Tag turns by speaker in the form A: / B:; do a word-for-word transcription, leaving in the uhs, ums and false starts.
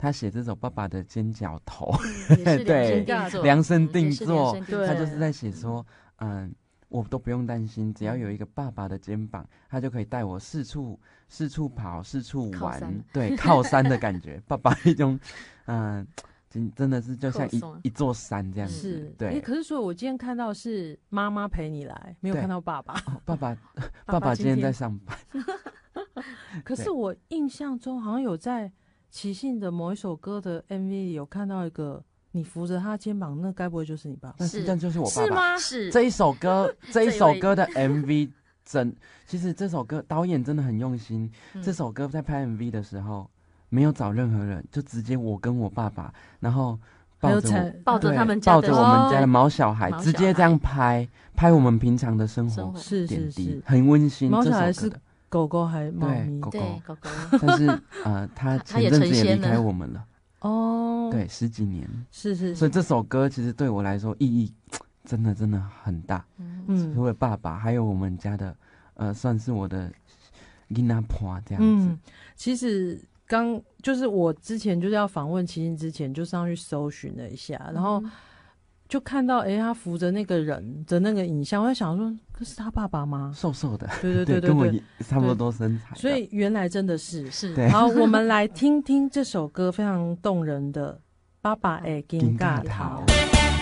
A: 他写这首《爸爸的尖角头》
B: 也是量身定做，
A: 量身定做，
B: 对，
A: 他就是在写说，嗯，我都不用担心，只要有一个爸爸的肩膀，他就可以带我四处四处跑，四处玩，对，靠山的感觉。爸爸一种，嗯。真的是就像一一座山这样子，
C: 是
A: 对。
C: 欸、可是说我今天看到是妈妈陪你来，没有看到爸爸。
A: 哦、爸爸，爸爸今天在上班。
C: 可是我印象中好像有在齐信的某一首歌的 M V 里有看到一个你扶着他肩膀，那该不会就是你爸爸？
A: 那实际上就是我爸爸。
C: 是吗？
B: 是
A: 这一首歌，这一首歌的 M V 真，其实这首歌导演真的很用心。嗯、这首歌在拍 M V 的时候。没有找任何人，就直接我跟我爸爸，然后抱着我，
B: 抱着他们家的，
A: 抱着我们家的毛小孩，
B: 哦、
A: 直接这样拍拍我们平常的生活点滴，很温馨。
C: 毛小孩是狗狗还猫咪？
A: 狗狗，
B: 狗狗。
A: 但是呃，他前阵子也离开我们了。
C: 哦，
A: 对，十几年。
C: 是是是。
A: 所以这首歌其实对我来说意义真的真的很大。嗯，除了爸爸，还有我们家的呃，算是我的囡仔婆这样子。
C: 嗯，其实。刚就是我之前就是要访问齐信之前，就上去搜寻了一下，然后就看到哎、欸，他扶着那个人的那个影像，我在想说，这是他爸爸吗？
A: 瘦瘦的，
C: 对对对
A: 对，跟我差不多身材。
C: 所以原来真的是
B: 是。
C: 好，我们来听听这首歌非常动人的《爸爸的金甲头》。